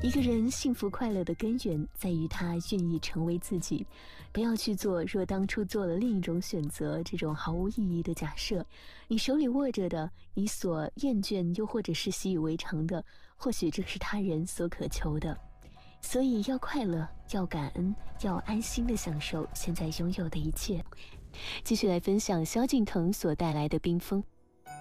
一个人幸福快乐的根源在于他愿意成为自己，不要去做若当初做了另一种选择这种毫无意义的假设。你手里握着的，你所厌倦又或者是习以为常的，或许正是他人所渴求的。所以要快乐，要感恩，要安心地享受现在拥有的一切。继续来分享萧敬腾所带来的冰封。